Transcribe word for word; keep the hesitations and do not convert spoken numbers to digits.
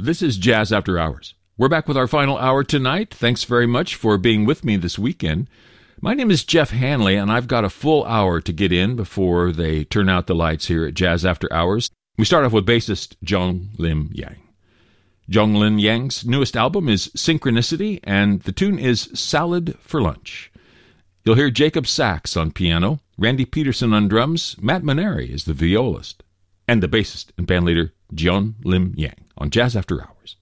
This is Jazz After Hours. We're back with our final hour tonight. Thanks very much for being with me this weekend. My name is Jeff Hanley, and I've got a full hour to get in before they turn out the lights here at Jazz After Hours. We start off with bassist Zhong Lim Yang. Zhong Lim Yang's newest album is Synchronicity, and the tune is Salad for Lunch. You'll hear Jacob Sachs on piano, Randy Peterson on drums, Matt Maneri is the violist, and the bassist and bandleader Zhong Lim Yang on Jazz After Hours.